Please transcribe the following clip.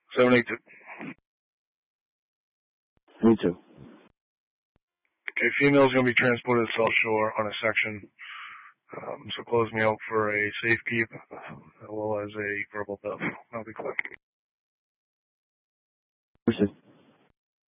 782. Me too. Okay, female's going to be transported to South Shore on a section. So close me out for a safe keep, as well as a verbal death. That'll be quick.